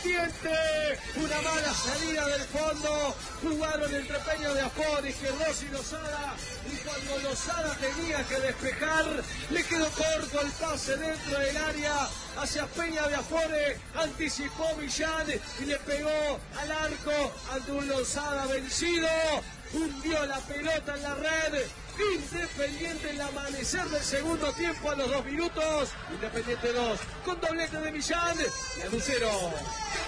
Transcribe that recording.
Independiente. Una mala salida del fondo. Jugaron entre Peña de Afón, Izquierdos y Lozada. Y cuando Lozada tenía que despejar, le quedó corto el pase dentro del área hacia Peña de Afore. Anticipó Millán y le pegó al arco ante un Lozada vencido. Hundió la pelota en la red. Independiente en el amanecer del segundo tiempo a los 2 minutos. Independiente 2 con doblete de Millán y a Lucero.